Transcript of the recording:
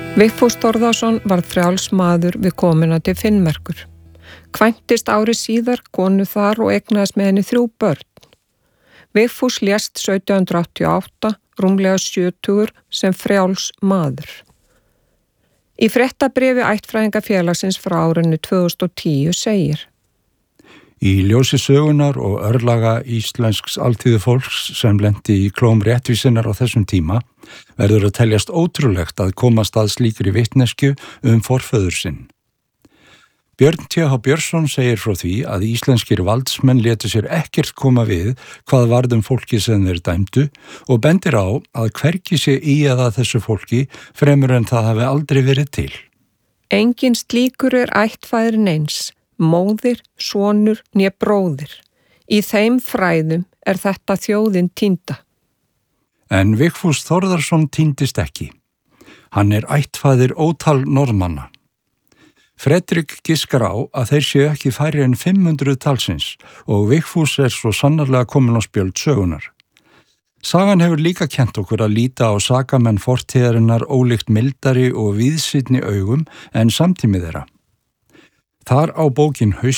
Vigfús Þórðarson varð frjáls maður við komuna til Finnmerkur. Kvæntist ári síðar konu þar og eignaðist með henni 3 börn. Vigfús lést 1788, rúmlega 70 sem frjáls maður. Í fréttabréfi Ættfræðingafélagsins frá árinu 2010 segir: Í ljósi sögunar og örlaga íslensks alþýðufólks sem lenti í klóm réttvísinnar á þessum tíma verður að teljast ótrúlegt að komast að slíkri vitneskju forföður sinn. Björn T.H. Björnsson segir frá því að íslenskir valdsmenn létu sér ekkert koma við hvað varð fólki sem þeir dæmdu og bendir á að hvergi sé ýjað að þessu fólki fremur en það hafi aldrei verið til. Engin slíkur ættfæðrin eins, móðir, sonur né bróðir. Í þeim fræðum þetta þjóðin týnda. En Vigfús Þórðarson týndist ekki. Hann ættfaðir ótal Norðmanna. Fredrik giskar á að þeir séu ekki færri en 500 talsins og Vigfús svo sannarlega komin á spjöld sögunar. Sagan hefur líka kennt okkur að líta á sakamenn fortíðarinnar ólíkt mildari og víðsýnni augum en samtími þeirra. Þar á bókin